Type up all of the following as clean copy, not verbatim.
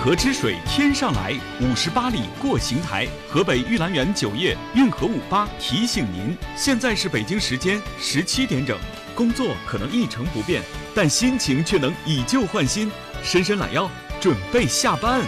河之水天上来，58里过邢台。河北玉兰园酒业运河58提醒您，现在是北京时间17点整。工作可能一成不变，但心情却能以旧换新。伸伸懒腰，准备下班。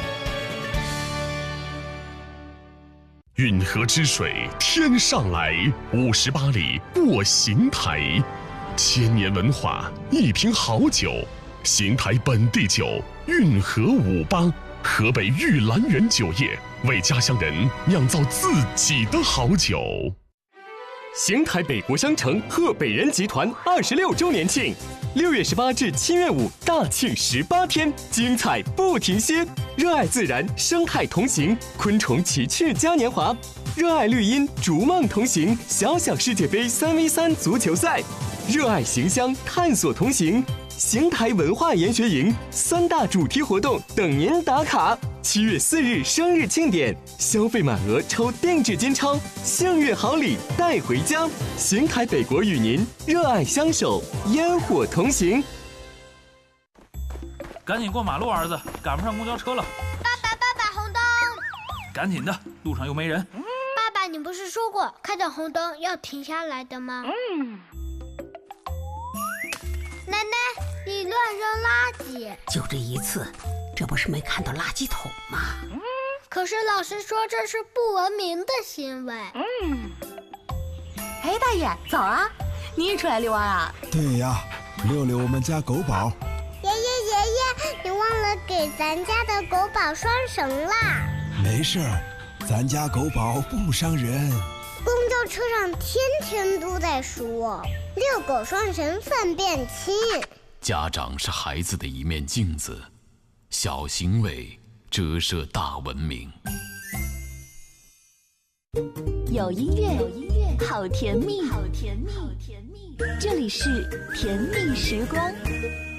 运河之水天上来，58里过邢台。千年文化，一瓶好酒，邢台本地酒运河58，河北玉兰园酒业为家乡人酿造自己的好酒。 邢台北国商城贺北人集团26周年庆，6月18至7月5大庆18天，精彩不停歇。热爱自然，生态同行，昆虫奇趣嘉年华；热爱绿荫，逐梦同行，小小世界杯3v3足球赛；热爱邢乡，探索同行。邢台文化研学营3大主题活动等您打卡。7月4日生日庆典，消费满额抽定制金钞，幸运好礼带回家。邢台北国与您热爱相守，烟火同行。 赶紧过马路，儿子，赶不上公交车了。 爸爸，红灯！ 赶紧的，路上又没人。 爸爸，你不是说过看到红灯要停下来的吗？奶奶，你乱扔垃圾！ 就这一次，这不是没看到垃圾桶吗？ 可是老师说这是不文明的行为。 哎，大爷，早啊！你也出来遛弯啊？ 对呀，遛遛我们家狗宝。 爷爷，你忘了给咱家的狗宝拴绳啦。 没事儿，咱家狗宝不伤人。 公交车上天天都在说遛狗拴绳粪便轻。 家长是孩子的一面镜子，小行为折射大文明。 有音乐，好甜蜜，好甜蜜，这里是甜蜜时光。